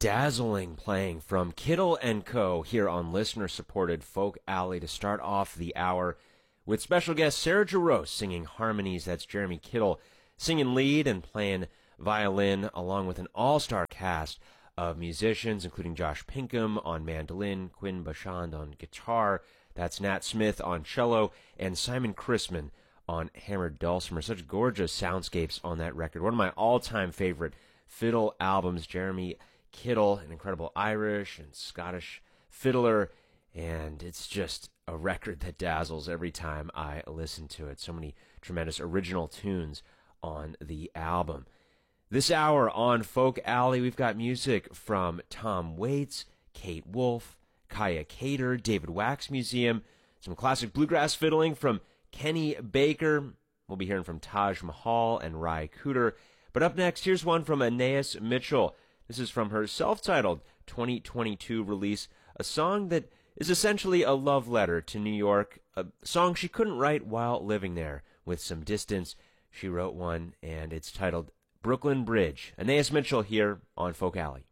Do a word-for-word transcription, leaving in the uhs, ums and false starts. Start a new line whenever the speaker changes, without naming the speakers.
Dazzling playing from Kittle and Co. here on listener-supported Folk Alley to start off the hour with special guest Sarah Jarosz singing harmonies. That's Jeremy Kittle singing lead and playing violin, along with an all-star cast of musicians, including Josh Pinkham on mandolin, Quinn Bachand on guitar, that's Nat Smith on cello, and Simon Chrisman on hammered dulcimer. Such gorgeous soundscapes on that record. One of my all-time favorite fiddle albums. Jeremy Kittle, an incredible Irish and Scottish fiddler, and it's just a record that dazzles every time I listen to it. So many tremendous original tunes on the album. This hour on Folk Alley, we've got music from Tom Waits, Kate Wolf, Kaya Cater, David Wax Museum, some classic bluegrass fiddling from Kenny Baker. We'll be hearing from Taj Mahal and Ry Cooder. But up next, here's one from Anais Mitchell. This is from her self-titled twenty twenty-two release, a song that is essentially a love letter to New York, a song she couldn't write while living there. With some distance, she wrote one, and it's titled Brooklyn Bridge. Anais Mitchell here on Folk Alley.